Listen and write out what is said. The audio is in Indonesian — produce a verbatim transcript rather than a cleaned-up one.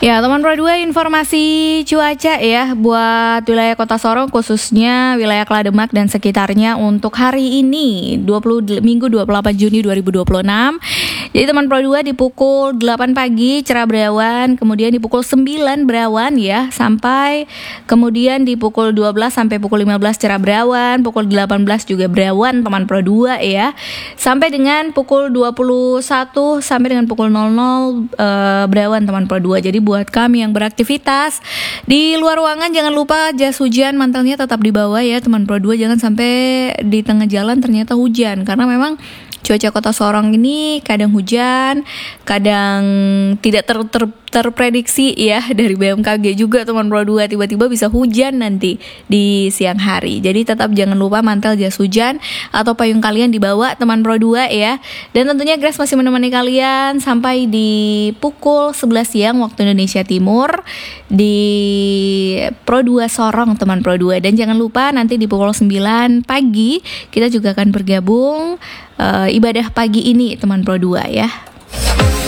Ya, teman Pro dua, informasi cuaca ya buat wilayah Kota Sorong, khususnya wilayah Klademak dan sekitarnya untuk hari ini dua puluh Minggu dua puluh delapan Juni dua ribu dua puluh enam. Jadi teman Pro dua di pukul delapan pagi cerah berawan, kemudian di pukul sembilan berawan ya, sampai kemudian di pukul dua belas sampai pukul lima belas cerah berawan, pukul delapan belas juga berawan teman Pro dua ya. Sampai dengan pukul dua puluh satu sampai dengan pukul nol nol uh, berawan teman Pro dua. Jadi buat kami yang beraktivitas di luar ruangan, jangan lupa jas hujan mantelnya tetap dibawa ya teman Pro dua. Jangan sampai di tengah jalan ternyata hujan, karena memang cuaca Kota Sorong ini kadang hujan, kadang tidak ter, ter, terprediksi ya dari B M K G juga teman Pro dua, tiba-tiba bisa hujan nanti di siang hari. Jadi tetap jangan lupa mantel, jas hujan atau payung kalian dibawa teman Pro dua ya. Dan tentunya Grace masih menemani kalian sampai di pukul sebelas siang waktu Indonesia Timur di Pro dua Sorong teman Pro dua. Dan jangan lupa nanti di pukul sembilan pagi kita juga akan bergabung uh, ibadah pagi ini teman Pro dua ya.